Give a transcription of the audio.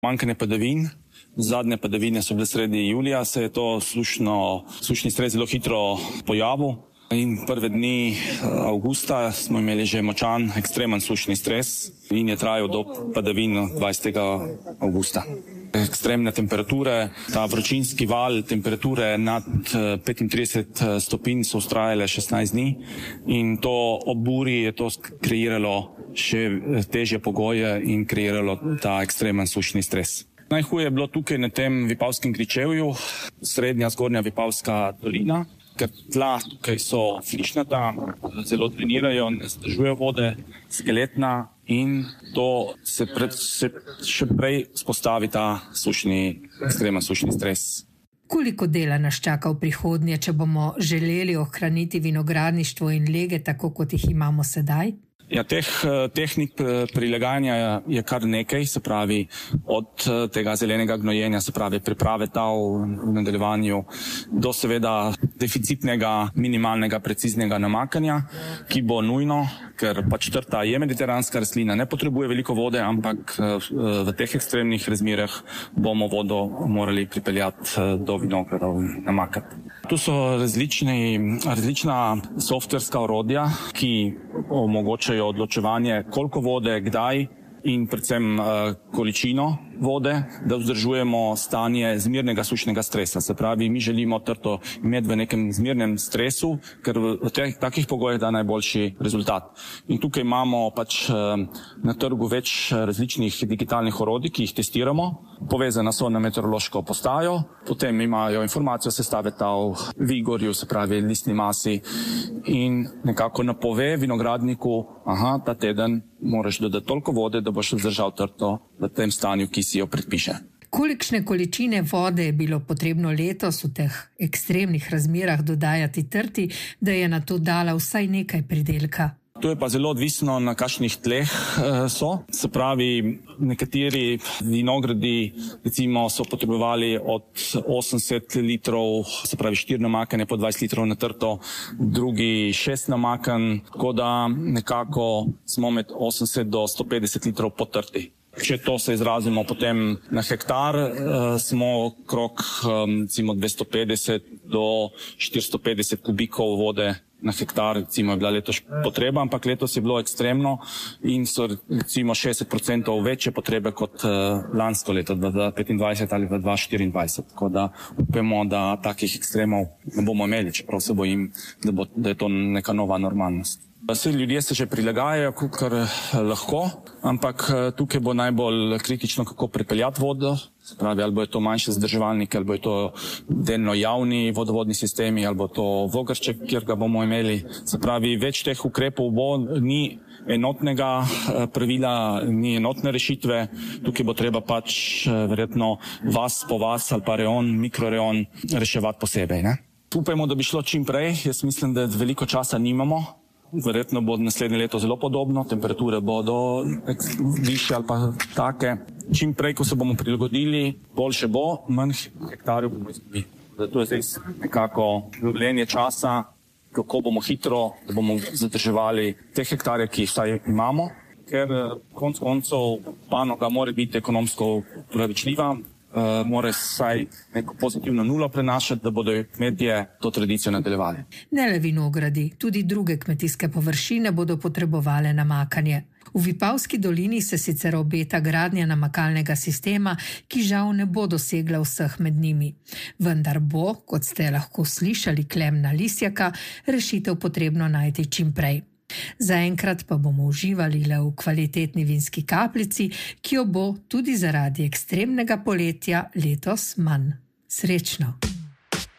Manjkanje padavin. Zadnje padavine so bile sredi julija, se je to sušni stres zelo hitro pojavil. In prve dni avgusta smo imeli že močan, ekstremen sušni stres in je trajal do padavin 20. avgusta. Ekstremne temperature, ta vročinski val, temperature nad 35 stopinj so vztrajale 16 dni in to ob buri je to kreiralo še težje pogoje in kreiralo ta ekstremen sušni stres. Najhuje je bilo tukaj na tem Vipavskem gričevju, srednja zgornja Vipavska dolina, ker tla tukaj so flišnata, zelo trenirajo, ne zdržujejo vode, skeletna in to se še prej spostavi ta ekstremen sušni stres. Koliko dela nas čaka v prihodnje, če bomo želeli ohraniti vinogradništvo in lege tako, kot jih imamo sedaj? Ja, teh tehnik prilagajanja je kar nekaj, se pravi od tega zelenega gnojenja, se pravi priprave tal v nadaljevanju, do seveda deficitnega, minimalnega, preciznega namakanja, ki bo nujno, ker pač trta je mediteranska rastlina, ne potrebuje veliko vode, ampak v teh ekstremnih razmerah bomo vodo morali pripeljati do vinogradov in namakati. Tu so različna softverska orodja, ki omogočajo odločevanje, koliko vode, kdaj in predvsem količino vode, da vzdržujemo stanje zmernega sušnega stresa. Se pravi, mi želimo trto imeti v nekem zmernem stresu, ker v takih pogojih da najboljši rezultat. In tukaj imamo pač na trgu več različnih digitalnih orodij, ki jih testiramo. Povezana so na meteorološko postajo, potem imajo informacijo o sestave tal, vigorju, se pravi listni masi in nekako napove vinogradniku, ta teden moraš dodati toliko vode, da boš vzdržal trto v tem stanju, ki si jo predpiše. Kolikšne količine vode je bilo potrebno letos v teh ekstremnih razmerah dodajati trti, da je na to dala vsaj nekaj pridelka? To je pa zelo odvisno, na kakšnih tleh so. Se pravi, nekateri vinogradi recimo so potrebovali od 80 litrov, se pravi 4 namakanje po 20 litrov na trto, drugi 6 namakanj, tako da nekako smo med 80 do 150 litrov po trti. Če to se izrazimo potem na hektar, smo okrog 250 do 450 kubikov vode na hektar, recimo je bila letos potreba, ampak letos je bilo ekstremno in so recimo 60% večje potrebe kot lansko leto, 2025 ali 2024. Tako da upamo, da takih ekstremov ne bomo imeli, čeprav se bojim, da je to neka nova normalnost. Vsi ljudje se že prilagajajo, kar lahko, ampak tukaj bo najbolj kritično, kako pripeljati vodo. Se pravi, ali bo to manjše zadrževalnike, ali bo to delno javni vodovodni sistemi, ali bo to vogršček, kjer ga bomo imeli. Se pravi, več teh ukrepov bo, ni enotnega pravila, ni enotne rešitve. Tukaj bo treba pač verjetno vas po vas ali pa reon, mikroreon reševati posebej. Upajmo, da bi šlo čim prej. Jaz mislim, da veliko časa nimamo. Verjetno bo naslednje leto zelo podobno, temperature bodo više ali pa take. Čim prej, ko se bomo prilagodili, boljše bo, manj hektarjev bomo izgubili. Zato je zdaj nekako življenje časa, kako bomo hitro, da bomo zadrževali te hektarje, ki jih vsaj imamo, ker konec koncev panoga mora biti ekonomsko upravičljiva, mora vsaj neko pozitivno nulo prenašati, da bodo kmetje to tradicijo nadaljevali. Ne le vinogradi, tudi druge kmetijske površine bodo potrebovale namakanje. V Vipavski dolini se sicer obeta gradnja namakalnega sistema, ki žal ne bo dosegla vseh med njimi. Vendar bo, kot ste lahko slišali Klemna Lisjaka, rešitev potrebno najti čim prej. Zaenkrat pa bomo uživali le v kvalitetni vinski kapljici, ki jo bo tudi zaradi ekstremnega poletja letos manj. Srečno!